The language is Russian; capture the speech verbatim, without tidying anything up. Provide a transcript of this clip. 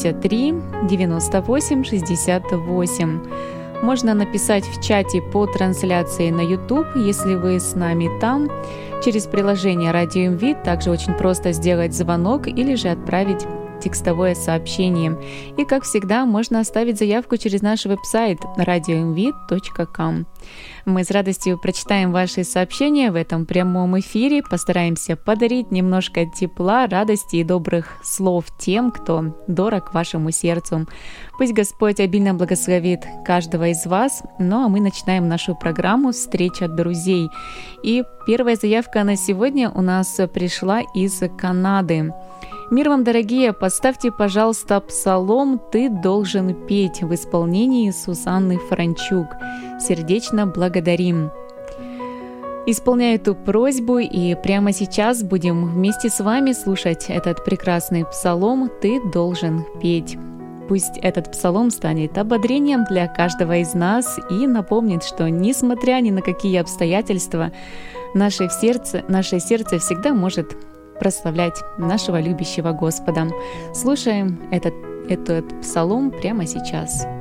семьдесят три девяносто восемь шестьдесят восемь. Можно написать в чате по трансляции на YouTube, если вы с нами там. Через приложение Радио МВ также очень просто сделать звонок или же отправить текстовое сообщение. И, как всегда, можно оставить заявку через наш веб-сайт радио эм ви точка ком. Мы с радостью прочитаем ваши сообщения в этом прямом эфире, постараемся подарить немножко тепла, радости и добрых слов тем, кто дорог вашему сердцу. Пусть Господь обильно благословит каждого из вас. Ну а мы начинаем нашу программу «Встреча друзей». И первая заявка на сегодня у нас пришла из Канады. Мир вам, дорогие, поставьте, пожалуйста, псалом «Ты должен петь» в исполнении Сусанны Франчук. Сердечно благодарим. Исполняю эту просьбу, и прямо сейчас будем вместе с вами слушать этот прекрасный псалом «Ты должен петь». Пусть этот псалом станет ободрением для каждого из нас и напомнит, что несмотря ни на какие обстоятельства, наше сердце, наше сердце всегда может прославлять нашего любящего Господа. Слушаем этот, этот псалом прямо сейчас.